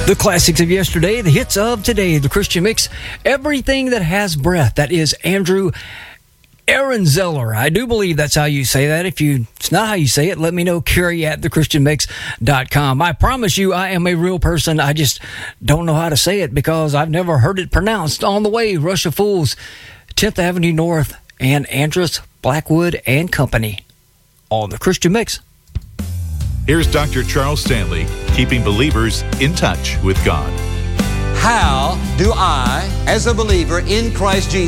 The classics of yesterday, the hits of today, the Christian Mix, everything that has breath. That is Andrew Ehrenzeller. I do believe that's how you say that. If it's not how you say it, let me know, Carrie at thechristianmix.com. I promise you I am a real person. I just don't know how to say it because I've never heard it pronounced. On the way, Rush of Fools, 10th Avenue North, and Andrus Blackwood and Company on the Christian Mix. Here's Dr. Charles Stanley, keeping believers in touch with God. How do I, as a believer in Christ Jesus,